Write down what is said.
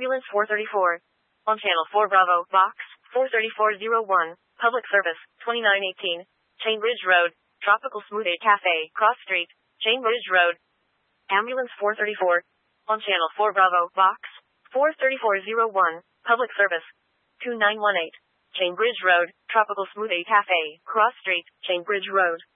Ambulance 434. On Channel 4 Bravo, Box 43401. Public Service, 2918. Chainbridge Road, Tropical Smoothie Cafe, Cross Street, Chainbridge Road. Ambulance 434. On Channel 4 Bravo, Box 43401. Public Service, 2918. Chainbridge Road, Tropical Smoothie Cafe, Cross Street, Chainbridge Road.